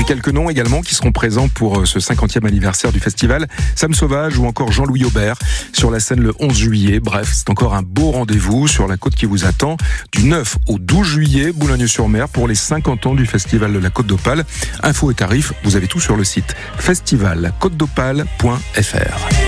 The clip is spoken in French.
quelques noms également qui seront présents pour ce 50e anniversaire du festival. Sam Sauvage ou encore Jean-Louis Aubert sur la scène le 11 juillet. Bref, c'est encore un beau rendez-vous sur la côte qui vous attend du 9 au 12 juillet, Boulogne-sur-Mer, pour les 50 ans du festival de la Côte d'Opale. Infos et tarifs, vous avez tout sur le site festivalcôtedopale.fr.